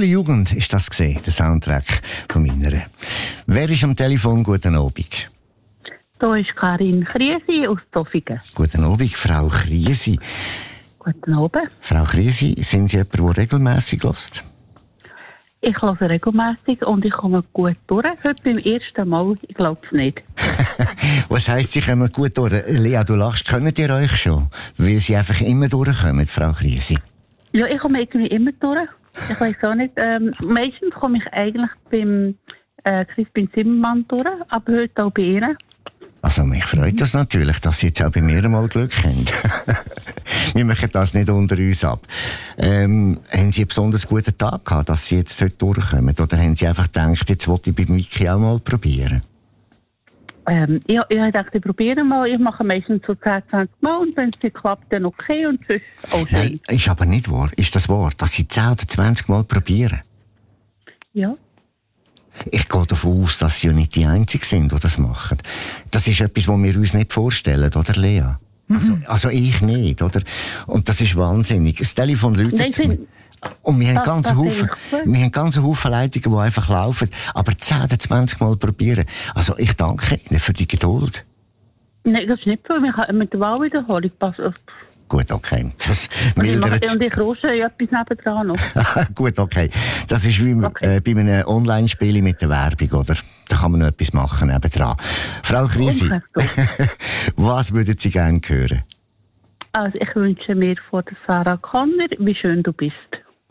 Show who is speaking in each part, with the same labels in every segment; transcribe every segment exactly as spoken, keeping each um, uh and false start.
Speaker 1: Schule Jugend ist das gesehen, der Soundtrack von meiner. Wer ist am Telefon? Guten Abend.
Speaker 2: Da ist Karin Kriesi aus Zofingen.
Speaker 1: Guten Abend, Frau Kriesi.
Speaker 2: Guten Abend.
Speaker 1: Frau Kriesi, sind Sie jemand, der regelmässig hört?
Speaker 2: Ich höre regelmässig und ich komme gut durch. Heute beim ersten Mal, ich glaube es nicht.
Speaker 1: Was heisst, Sie kommen gut durch? Lea, du lachst, könnt ihr euch schon? Weil Sie einfach immer durchkommen, Frau Kriesi.
Speaker 2: Ja, ich komme irgendwie immer durch. Ich weiß auch nicht. Ähm, meistens komme ich eigentlich beim äh, Crispin Zimmermann durch, aber heute auch bei Ihnen.
Speaker 1: Also mich freut das natürlich, dass Sie jetzt auch bei mir mal Glück haben. Wir machen das nicht unter uns ab. Ähm, haben Sie einen besonders guten Tag gehabt, dass Sie jetzt heute durchkommen? Oder haben Sie einfach gedacht, jetzt wollte ich bei Miki auch mal probieren?
Speaker 2: Ähm, ich, ich dachte, ich probiere mal. Ich mache meistens so zehn, zwanzig Mal und wenn es nicht klappt, dann okay und sonst auch schön.
Speaker 1: Nein, ist aber nicht wahr. Ist das wahr, dass Sie zehn oder zwanzig Mal probieren?
Speaker 2: Ja.
Speaker 1: Ich gehe davon aus, dass Sie ja nicht die Einzigen sind, die das machen. Das ist etwas, was wir uns nicht vorstellen, oder Lea? Mhm. Also, also ich nicht, oder? Und das ist wahnsinnig. Das Telefon läutet zu mir. Und wir haben ganze Haufen, wir haben ganze Haufen Leitungen, die einfach laufen. Aber zehn oder zwanzig Mal probieren. Also ich danke Ihnen für die Geduld.
Speaker 2: Nein, das ist nicht so. Wir haben mit der Wahlwiederholung passen.
Speaker 1: Gut, okay. Das
Speaker 2: und ich, mache, und ich rusche ja etwas nebendran noch.
Speaker 1: Gut, okay. Das ist wie
Speaker 2: okay.
Speaker 1: äh, bei einem Online-Spiel mit der Werbung, oder? Da kann man noch etwas machen nebendran. Frau Kriesi, was würden Sie gerne hören?
Speaker 2: Also ich wünsche mir von der Sarah Connor, wie schön du bist.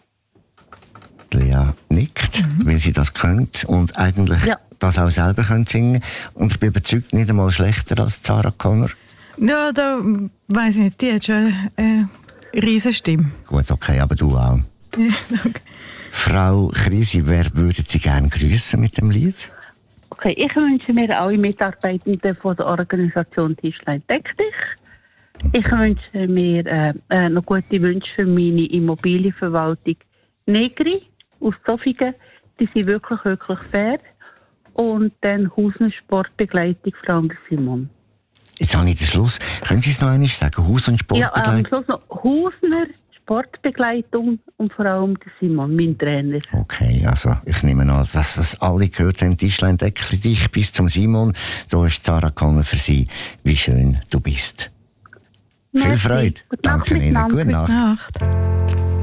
Speaker 1: Lea nickt, mhm. weil sie das könnt und eigentlich ja. das auch selber könnt singen. Und ich bin überzeugt, nicht einmal schlechter als Sarah Connor.
Speaker 3: Ja, da weiss ich nicht, die hat schon eine Riesenstimme.
Speaker 1: Gut, okay, aber du auch.
Speaker 3: Ja, okay.
Speaker 1: Frau Kriesi, wer würden Sie gerne grüßen mit dem Lied?
Speaker 2: Okay, ich wünsche mir alle Mitarbeitenden von der Organisation Tischlein Deck dich. Ich wünsche mir äh, äh, noch gute Wünsche für meine Immobilienverwaltung Negri aus Zofingen. Die sind wirklich, wirklich fair. Und dann Hausner Sportbegleitung Frank Simon.
Speaker 1: Jetzt habe ich den Schluss. Können Sie es noch einmal sagen? Haus- und Sportbegleitung?
Speaker 2: Ja, am Schluss noch Hausner Sportbegleitung und vor allem der Simon, mein Trainer.
Speaker 1: Okay, also ich nehme an, dass das alle gehört haben. Tischlein Deckli dich bis zum Simon. Da ist Sarah Connor für Sie. Wie schön du bist. Viel Freude.
Speaker 2: Gute
Speaker 1: Danke
Speaker 2: Nacht
Speaker 1: Ihnen. Gute Nacht.
Speaker 3: Gute Nacht.